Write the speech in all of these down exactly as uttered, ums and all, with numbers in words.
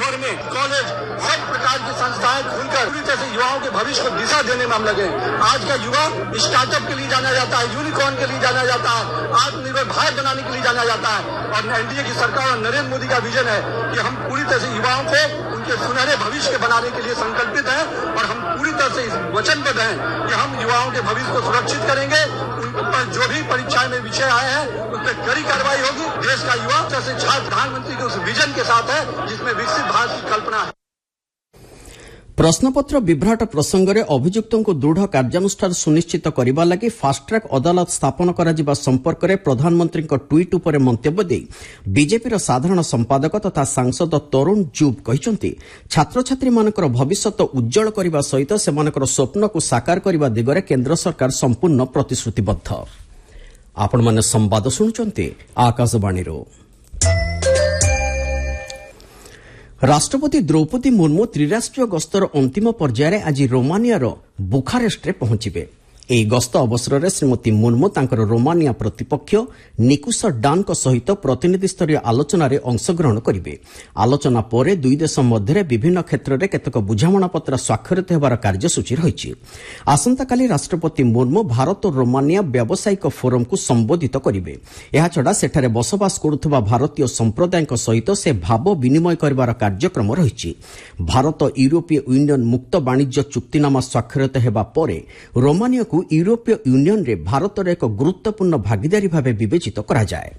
भर में कॉलेज सब प्रकार की संस्थाएं खुलकर पूरी तरह से युवाओं के भविष्य को दिशा देने में हम लगे। आज का युवा स्टार्टअप के लिए जाना जाता है, यूनिकॉर्न के लिए जाना जाता है, आत्मनिर्भर भारत बनाने के लिए जाना जाता है। और एनडीए की सरकार और नरेंद्र मोदी का विजन है कि हम पूरी तरह से युवाओं को उनके सुनहरे भविष्य के बनाने के लिए संकल्पित हैं और हम पूरी तरह से वचनबद्ध हैं कि हम युवाओं के भविष्य को सुरक्षित करेंगे। उन पर जो भी परीक्षाएं में विषय आए हैं उन पर कड़ी कार्रवाई होगी। देश का युवा जैसे छात्र प्रधानमंत्री के उस विजन के साथ है जिसमें विकसित भारत की कल्पना है। प्रश्नपत्र विभ्राट प्रसंग में अभियुक्तों को दृढ़ कार्यानुष्ठान सुनिश्चित करने लगी फास्ट्रैक अदालत स्थापन करा संपर्क में प्रधानमंत्री ट्वीट उपर मंतव्य दे बीजेपी साधारण संपादक तथा सांसद तरुण जुब कहते छात्र छात्री मानकर भविष्य उज्जवल करने सहित सेमानकर स्वप्न को साकार करने दिगरे केन्द्र सरकार संपूर्ण प्रतिश्रुतिबद्ध। आपण माने संवाद शुणुचंती आकाशवाणी। राष्ट्रपति द्रौपदी मुर्मू त्रिराष्ट्रीय गस्तर अंतिम पर्यायर आज रोमानियार बुखारेस्टरे पहुंचबे। ଏହି ଗସ୍ତ ଅବସରରେ ଶ୍ରୀମତୀ ମୁର୍ମୁ ତାଙ୍କର ରୋମାନିଆ ପ୍ରତିପକ୍ଷ ନିକୁସ ଡାନ୍ଙ୍କ ସହିତ ପ୍ରତିନିଧିସ୍ତରୀୟ ଆଲୋଚନାରେ ଅଂଶଗ୍ରହଣ କରିବେ। ଆଲୋଚନା ପରେ ଦୁଇ ଦେଶ ମଧ୍ୟରେ ବିଭିନ୍ନ କ୍ଷେତ୍ରରେ କେତେକ ବୁଝାମଣାପତ୍ର ସ୍ୱାକ୍ଷରିତ ହେବାର କାର୍ଯ୍ୟସୂଚୀ ରହିଛି। ଆସନ୍ତାକାଲି ରାଷ୍ଟ୍ରପତି ମୁର୍ମୁ ଭାରତ ଓ ରୋମାନିଆ ବ୍ୟବସାୟିକ ଫୋରମକୁ ସମ୍ବୋଧିତ କରିବେ। ଏହାଛଡ଼ା ସେଠାରେ ବସବାସ କରୁଥିବା ଭାରତୀୟ ସମ୍ପ୍ରଦାୟଙ୍କ ସହିତ ସେ ଭାବ ବିନିମୟ କରିବାର କାର୍ଯ୍ୟକ୍ରମ ରହିଛି। ଭାରତ ୟୁରୋପୀୟ ୟୁନିୟନ ମୁକ୍ତ ବାଣିଜ୍ୟ ଚୁକ୍ତିନାମା ସ୍ୱାକ୍ଷରିତ ହେବା ପରେ ରୋମାନିଆକୁ ୟୁରୋପୀୟ ୟୁନିୟନରେ ଭାରତର ଏକ ଗୁରୁତ୍ୱପୂର୍ଣ୍ଣ ଭାଗିଦାରୀ ଭାବେ ବିବେଚିତ କରାଯାଏ।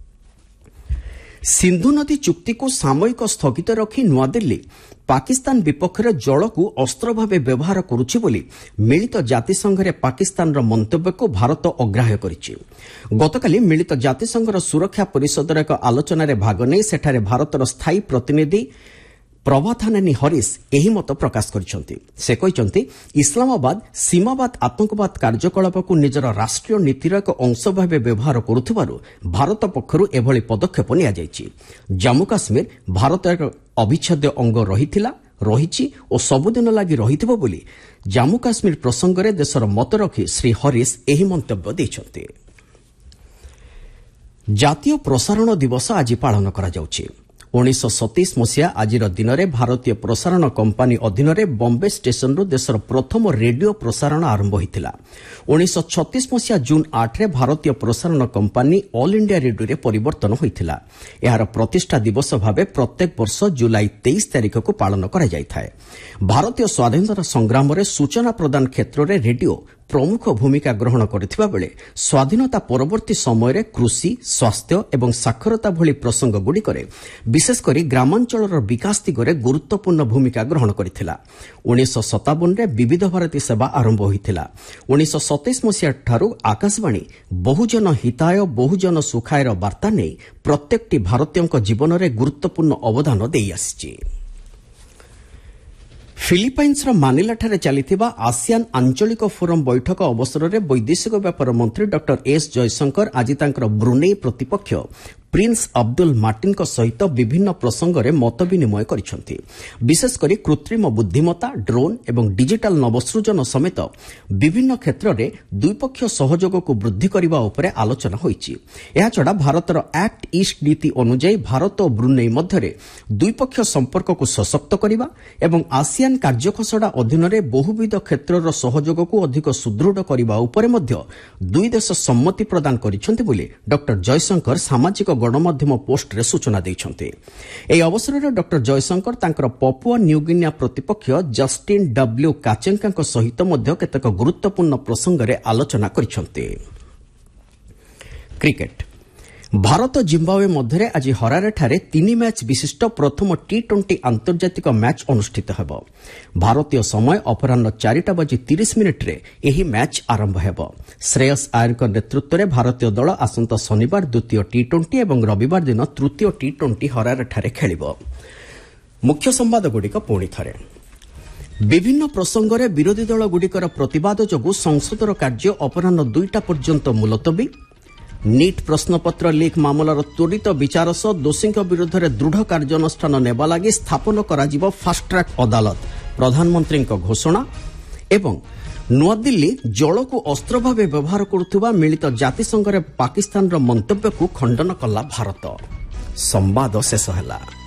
ସିନ୍ଧୁ ନଦୀ ଚୁକ୍ତିକୁ ସାମୟିକ ସ୍ଥଗିତ ରଖି ନୂଆଦିଲ୍ଲୀ ପାକିସ୍ତାନ ବିପକ୍ଷରେ ଜଳକୁ ଅସ୍ତ୍ର ଭାବେ ବ୍ୟବହାର କରୁଛି ବୋଲି ମିଳିତ ଜାତିସଂଘରେ ପାକିସ୍ତାନର ମନ୍ତବ୍ୟକୁ ଭାରତ ଅଗ୍ରାହ୍ୟ କରିଛି। ଗତକାଲି ମିଳିତ ଜାତିସଂଘର ସୁରକ୍ଷା ପରିଷଦର ଏକ ଆଲୋଚନାରେ ଭାଗ ନେଇ ସେଠାରେ ଭାରତର ସ୍ଥାୟୀ ପ୍ରତିନିଧି ପ୍ରଭାଥାନେନି ହରିସ୍ ଏହି ମତ ପ୍ରକାଶ କରିଛନ୍ତି। ସେ କହିଛନ୍ତି ଇସଲାମାବାଦ ସୀମାବାଦ ଆତଙ୍କବାଦ କାର୍ଯ୍ୟକଳାପକୁ ନିଜର ରାଷ୍ଟ୍ରୀୟ ନୀତିର ଏକ ଅଂଶ ଭାବେ ବ୍ୟବହାର କରୁଥିବାରୁ ଭାରତ ପକ୍ଷରୁ ଏଭଳି ପଦକ୍ଷେପ ନିଆଯାଇଛି। ଜାମ୍ମୁ କାଶ୍ମୀର ଭାରତର ଏକ ଅବିଚ୍ଛେଦ୍ୟ ଅଙ୍ଗ ରହିଥିଲା ରହିଛି ଓ ସବୁଦିନ ଲାଗି ରହିଥିବ ବୋଲି ଜାମ୍ମୁ କାଶ୍ମୀର ପ୍ରସଙ୍ଗରେ ଦେଶର ମତ ରଖି ଶ୍ରୀ ହରିସ୍ ଏହି ମନ୍ତବ୍ୟ ଦେଇଛନ୍ତି। ଜାତୀୟ ପ୍ରସାରଣ ଦିବସ ଆଜି ପାଳନ କରାଯାଉଛି। ଉଣେଇଶହ ସତେଇଶ ମସିହା ଆଜିର ଦିନରେ ଭାରତୀୟ ପ୍ରସାରଣ କମ୍ପାନୀ ଅଧୀନରେ ବମ୍ବେ ଷ୍ଟେସନରୁ ଦେଶର ପ୍ରଥମ ରେଡିଓ ପ୍ରସାରଣ ଆରମ୍ଭ ହୋଇଥିଲା। ଉଣେଇଶହ ଛତିଶ ମସିହା ଜୁନ୍ ଆଠରେ ଭାରତୀୟ ପ୍ରସାରଣ କମ୍ପାନୀ ଅଲ୍ ଇଣ୍ଡିଆ ରେଡିଓରେ ପରିବର୍ତ୍ତନ ହୋଇଥିଲା। ଏହାର ପ୍ରତିଷ୍ଠା ଦିବସ ଭାବେ ପ୍ରତ୍ୟେକ ବର୍ଷ ଜୁଲାଇ ତେଇଶ ତାରିଖକୁ ପାଳନ କରାଯାଇଥାଏ। ଭାରତୀୟ ସ୍ୱାଧୀନତା ସଂଗ୍ରାମରେ ସୂଚନା ପ୍ରଦାନ କ୍ଷେତ୍ରରେ ରେଡିଓ ପ୍ରମୁଖ ଭୂମିକା ଗ୍ରହଣ କରିଥିବା ବେଳେ ସ୍ୱାଧୀନତା ପରବର୍ତ୍ତୀ ସମୟରେ କୃଷି ସ୍ୱାସ୍ଥ୍ୟ ଏବଂ ସାକ୍ଷରତା ଭଳି ପ୍ରସଙ୍ଗଗୁଡ଼ିକରେ ବିଶେଷକରି ଗ୍ରାମାଞ୍ଚଳର ବିକାଶ ଦିଗରେ ଗୁରୁତ୍ୱପୂର୍ଣ୍ଣ ଭୂମିକା ଗ୍ରହଣ କରିଥିଲା। ଉଣେଇଶହ ସତାବନରେ ବିବିଧ ଭାରତୀ ସେବା ଆରମ୍ଭ ହୋଇଥିଲା। ଉଣେଇଶହ ସତେଇଶ ମସିହାଠାରୁ ଆକାଶବାଣୀ ବହୁଜନ ହିତାୟ ବହୁଜନ ସୁଖାୟର ବାର୍ତ୍ତା ନେଇ ପ୍ରତ୍ୟେକଟି ଭାରତୀୟଙ୍କ ଜୀବନରେ ଗୁରୁତ୍ୱପୂର୍ଣ୍ଣ ଅବଦାନ ଦେଇଆସିଛି। ଫିଲିପାଇନ୍ସର ମାନିଲାଠାରେ ଚାଲିଥିବା ଆସିଆନ୍ ଆଞ୍ଚଳିକ ଫୋରମ ବୈଠକ ଅବସରରେ ବୈଦେଶିକ ବ୍ୟାପାର ମନ୍ତ୍ରୀ ଡକ୍ଟର ଏସ୍ ଜୟଶଙ୍କର ଆଜି ତାଙ୍କର ବ୍ରୁନେଇ ପ୍ରତିପକ୍ଷ ପ୍ରିନ୍ସ ଅବଦୁଲ ମାର୍ଟିନଙ୍କ ସହିତ ବିଭିନ୍ନ ପ୍ରସଙ୍ଗରେ ମତ ବିନିମୟ କରିଛନ୍ତି। ବିଶେଷକରି କୃତ୍ରିମ ବୁଦ୍ଧିମତ୍ତା ଡ୍ରୋନ୍ ଏବଂ ଡିଜିଟାଲ ନବସୃଜନ ସମେତ ବିଭିନ୍ନ କ୍ଷେତ୍ରରେ ଦ୍ୱିପକ୍ଷୀୟ ସହଯୋଗକୁ ବୃଦ୍ଧି କରିବା ଉପରେ ଆଲୋଚନା ହୋଇଛି। ଏହାଛଡ଼ା ଭାରତର ଆକ୍ଟ ଇଷ୍ଟ ନୀତି ଅନୁଯାୟୀ ଭାରତ ଓ ବ୍ରୁନେଇ ମଧ୍ୟରେ ଦ୍ୱିପକ୍ଷୀୟ ସମ୍ପର୍କକୁ ସଶକ୍ତ କରିବା ଏବଂ ଆସିଆନ୍ କାର୍ଯ୍ୟଖସଡ଼ା ଅଧୀନରେ ବହୁବିଧ କ୍ଷେତ୍ରର ସହଯୋଗକୁ ଅଧିକ ସୁଦୃଢ଼ କରିବା ଉପରେ ମଧ୍ୟ ଦୁଇ ଦେଶ ସମ୍ମତି ପ୍ରଦାନ କରିଛନ୍ତି ବୋଲି ଡକ୍ଟର ଜୟଶଙ୍କର ସାମାଜିକ ଗଣମାଧ୍ୟମ ପୋଷ୍ଟରେ ସୂଚନା ଦେଇଛନ୍ତି। ଏହି ଅବସରରେ ଡକ୍ଟର ଜୟଶଙ୍କର ତାଙ୍କର ପପୁଆ ନ୍ୟୁଗିନିଆ ପ୍ରତିପକ୍ଷ ଜଷ୍ଟିନ୍ ଡବ୍ଲ୍ୟୁ କାଚେଙ୍କାଙ୍କ ସହିତ ମଧ୍ୟ କେତେକ ଗୁରୁତ୍ୱପୂର୍ଣ୍ଣ ପ୍ରସଙ୍ଗରେ ଆଲୋଚନା କରିଛନ୍ତି। କ୍ରିକେଟ୍ ଭାରତ ଜିମ୍ବାୱେ ମଧ୍ୟରେ ଆଜି ହରାରେଠାରେ ତିନି ମ୍ୟାଚ୍ ବିଶିଷ୍ଟ ପ୍ରଥମ ଟି ଟ୍ୱେଣ୍ଟି ଆନ୍ତର୍ଜାତିକ ମ୍ୟାଚ୍ ଅନୁଷ୍ଠିତ ହେବ। ଭାରତୀୟ ସମୟ ଅପରାହ୍ନ ଚାରିଟା ବାଜି ତିରିଶ ମିନିଟ୍ରେ ଏହି ମ୍ୟାଚ୍ ଆରମ୍ଭ ହେବ। ଶ୍ରେୟସ ଆୟରଙ୍କ ନେତୃତ୍ୱରେ ଭାରତୀୟ ଦଳ ଆସନ୍ତା ଶନିବାର ଦ୍ୱିତୀୟ ଟି ଟ୍ୱେଣ୍ଟି ଏବଂ ରବିବାର ଦିନ ତୃତୀୟ ଟି ଟ୍ୱେଣ୍ଟି ହରାରେଠାରେ ଖେଳିବ। ମୁଖ୍ୟ ସମ୍ବାଦଗୁଡ଼ିକ ପୁଣି ଥରେ। ବିଭିନ୍ନ ପ୍ରସଙ୍ଗରେ ବିରୋଧୀ ଦଳଗୁଡ଼ିକର ପ୍ରତିବାଦ ଯୋଗୁଁ ସଂସଦର କାର୍ଯ୍ୟ ଅପରାହ୍ନ ଦୁଇଟା ପର୍ଯ୍ୟନ୍ତ ମୁଲତବୀ। ନିଟ୍ ପ୍ରଶ୍ନପତ୍ର ଲିକ୍ ମାମଲାର ତ୍ୱରିତ ବିଚାର ସହ ଦୋଷୀଙ୍କ ବିରୁଦ୍ଧରେ ଦୃଢ଼ କାର୍ଯ୍ୟାନୁଷ୍ଠାନ ନେବା ଲାଗି ସ୍ଥାପନ କରାଯିବ ଫାଷ୍ଟ୍ରାକ୍ ଅଦାଲତ ପ୍ରଧାନମନ୍ତ୍ରୀଙ୍କ ଘୋଷଣା ଏବଂ ନୂଆଦିଲ୍ଲୀ ଜଳକୁ ଅସ୍ତ୍ର ଭାବେ ବ୍ୟବହାର କରୁଥିବା ମିଳିତ ଜାତିସଂଘରେ ପାକିସ୍ତାନର ମନ୍ତବ୍ୟକୁ ଖଣ୍ଡନ କଲା ଭାରତ। ସମ୍ବାଦ ଶେଷ ହେଲା।